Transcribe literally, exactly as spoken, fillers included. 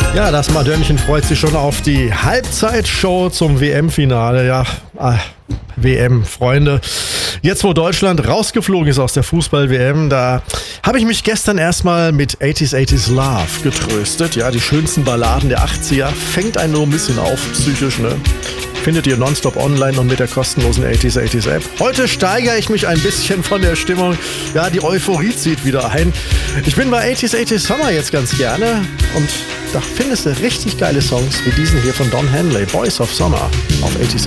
Ja, das Madörnchen freut sich schon auf die Halbzeitshow zum W M-Finale. Ja, ah, W M, Freunde. Jetzt, wo Deutschland rausgeflogen ist aus der Fußball-W M, da habe ich mich gestern erstmal mit achtziger achtziger Love getröstet. Ja, die schönsten Balladen der achtziger. Fängt einen nur ein bisschen auf, psychisch, ne? Findet ihr nonstop online und mit der kostenlosen achtziger achtziger App. Heute steigere ich mich ein bisschen von der Stimmung. Ja, die Euphorie zieht wieder ein. Ich bin bei achtziger achtziger Summer jetzt ganz gerne und da findest du richtig geile Songs wie diesen hier von Don Henley, Boys of Summer auf achtziger